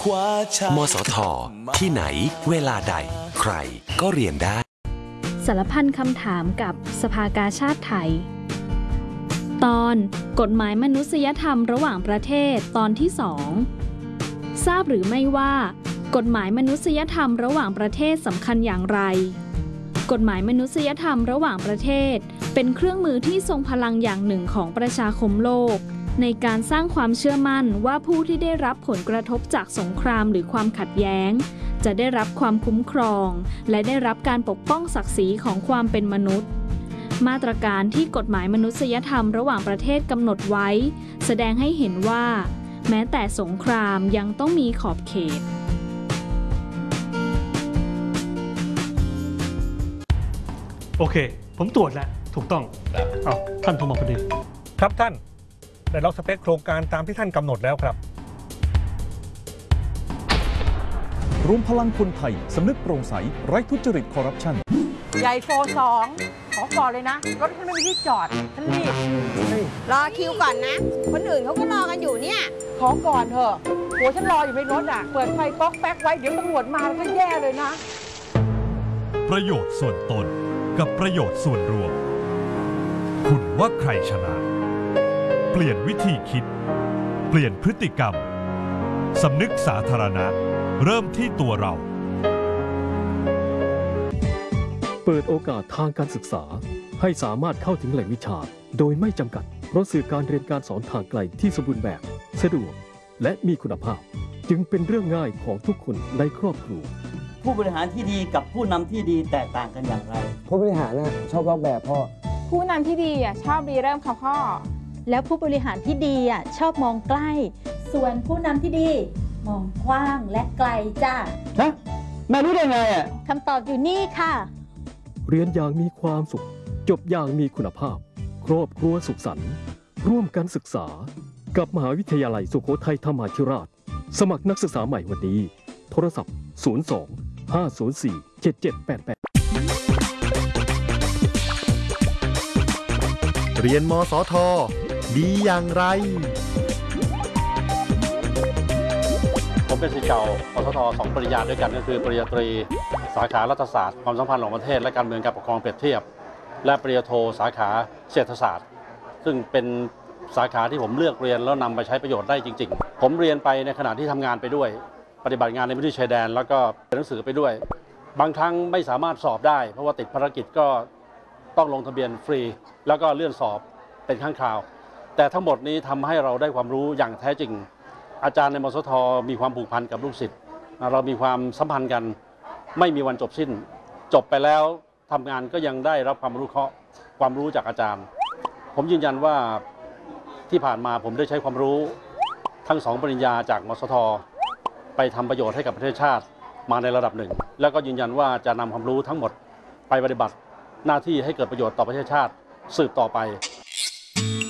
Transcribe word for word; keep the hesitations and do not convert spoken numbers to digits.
มสท ที่ไหนเวลาใดใครก็เรียนได้สารพันคำถามกับสภากาชาดไทยตอนกฎหมายมนุษยธรรมระหว่างประเทศตอนที่สองทราบหรือไม่ว่ากฎหมายมนุษยธรรมระหว่างประเทศสำคัญอย่างไรกฎหมายมนุษยธรรมระหว่างประเทศเป็นเครื่องมือที่ทรงพลังอย่างหนึ่งของประชาคมโลกในการสร้างความเชื่อมั่นว่าผู้ที่ได้รับผลกระทบจากสงครามหรือความขัดแย้งจะได้รับความคุ้มครองและได้รับการปกป้องศักดิ์ศรีของความเป็นมนุษย์มาตรการที่กฎหมายมนุษยธรรมระหว่างประเทศกำหนดไว้แสดงให้เห็นว่าแม้แต่สงครามยังต้องมีขอบเขตโอเคผมตรวจแล้วถูกต้องเอาท่านโทรมาพอดีครับท่านได้ล็อกสเปคโครงการตามที่ท่านกำหนดแล้วครับรวมพลังคนไทยสำนึกโปร่งใสไร้ทุจริตคอร์รัปชันใหญ่โฟสองขอก่อนเลยนะรถฉันไม่มีที่จอดฉันรีบรอคิวก่อนนะคนอื่นเขาก็รอกันอยู่เนี่ยขอก่อนเถอะหัวฉันรออยู่ในรถอ่ะเปิดไฟก๊อกแป๊กไว้เดี๋ยวตำรวจมาแล้วก็แย่เลยนะประโยชน์ส่วนตนกับประโยชน์ส่วนรวมคุณว่าใครชนะเปลี่ยนวิธีคิดเปลี่ยนพฤติกรรมสำนึกสาธารณะเริ่มที่ตัวเราเปิดโอกาสทางการศึกษาให้สามารถเข้าถึงแหล่งวิชาโดยไม่จำกัดเพราะสื่อการเรียนการสอนทางไกลที่สมบูรณ์แบบสะดวกและมีคุณภาพจึงเป็นเรื่องง่ายของทุกคนในครอบครัวผู้บริหารที่ดีกับผู้นำที่ดีแตกต่างกันอย่างไรผู้บริหารนะชอบลอกแบบพ่อผู้นำที่ดีอ่ะชอบรีเริ่มค่ะพ่อแล้วผู้บริหารที่ดีอ่ะชอบมองใกล้ส่วนผู้นำที่ดีมองกว้างและไกลจ้าฮะแม่รู้ได้ไงอ่ะคำตอบอยู่นี่ค่ะเรียนอย่างมีความสุขจบอย่างมีคุณภาพครอบครัวสุขสันต์ร่วมกันศึกษากับมหาวิทยาลัยสุโขทัยธรรมาธิราชสมัครนักศึกษาใหม่วันนี้โทรศัพท์ศูนย์ สอง ห้า ศูนย์ สี่ เจ็ด เจ็ด แปด แปดเรียนมสทดีอย่างไรผมเป็นศิษย์เก่ามสทสองปริญญาด้วยกันก็คือปริญญาตรีสาขารัฐศาสตร์ความสัมพันธ์ระหว่างประเทศและการเมืองการปกครองเปรียบเทียบและปริญญาโทสาขาเศรษฐศาสตร์ซึ่งเป็นสาขาที่ผมเลือกเรียนแล้วนำไปใช้ประโยชน์ได้จริงๆผมเรียนไปในขณะที่ทำงานไปด้วยปฏิบัติงานในพื้นที่ชายแดนแล้วก็เป็นหนังสือไปด้วยบางครั้งไม่สามารถสอบได้เพราะว่าติดภารกิจก็ต้องลงทะเบียนฟรีแล้วก็เลื่อนสอบเป็นครั้งคราวแต่ทั้งหมดนี้ทำให้เราได้ความรู้อย่างแท้จริงอาจารย์ในมสทมีความผูกพันกับลูกศิษย์เรามีความสัมพันธ์กันไม่มีวันจบสิ้นจบไปแล้วทำงานก็ยังได้รับความรู้เคราะห์ความรู้จากอาจารย์ผมยืนยันว่าที่ผ่านมาผมได้ใช้ความรู้ทั้งสองปริญญาจากมสทไปทำประโยชน์ให้กับประเทศชาติมาในระดับหนึ่งแล้วก็ยืนยันว่าจะนำความรู้ทั้งหมดไปปฏิบัติหน้าที่ให้เกิดประโยชน์ต่อประเทศชาติสืบต่อไป